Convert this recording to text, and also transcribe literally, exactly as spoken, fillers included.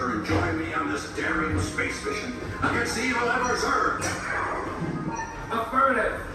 Master and join me on this daring space mission against the evil Emperor Zurg? Affirmative.